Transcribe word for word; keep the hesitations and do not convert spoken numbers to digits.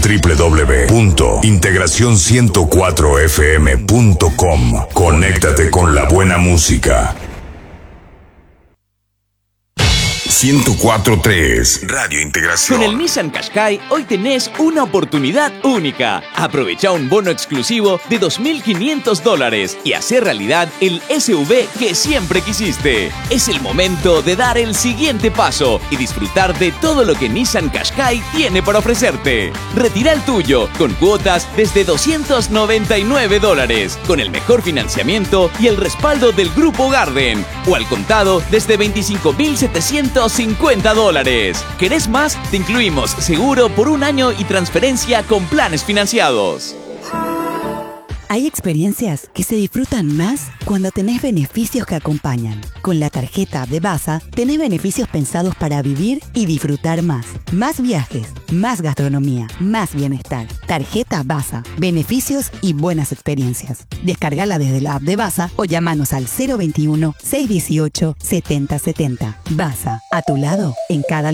doble u doble u doble u punto integración ciento cuatro f m punto com. Conéctate con la buena música. ciento cuatro punto tres Radio Integración. Con el Nissan Qashqai hoy tenés una oportunidad única. Aprovecha un bono exclusivo de dos mil quinientos dólares y hacer realidad el S U V que siempre quisiste. Es el momento de dar el siguiente paso y disfrutar de todo lo que Nissan Qashqai tiene para ofrecerte. Retira el tuyo con cuotas desde doscientos noventa y nueve dólares, con el mejor financiamiento y el respaldo del Grupo Garden, o al contado desde veinticinco mil setecientos cincuenta dólares. ¿Querés más? Te incluimos seguro por un año y transferencia con planes financiados. Hay experiencias que se disfrutan más cuando tenés beneficios que acompañan. Con la tarjeta de Baza, tenés beneficios pensados para vivir y disfrutar más. Más viajes, más gastronomía, más bienestar. Tarjeta Baza, beneficios y buenas experiencias. Descargala desde la app de Baza o llamanos al cero veintiuno, seiscientos dieciocho, setenta setenta. Baza, a tu lado en cada